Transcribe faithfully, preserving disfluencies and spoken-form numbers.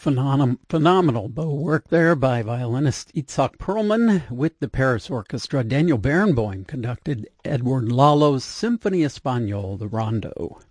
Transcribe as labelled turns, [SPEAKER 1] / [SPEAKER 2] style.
[SPEAKER 1] Phenom- phenomenal bow work there by violinist Itzhak Perlman with the Paris Orchestra. Daniel Barenboim conducted Edward Lalo's Symphony Espagnole, the Rondo.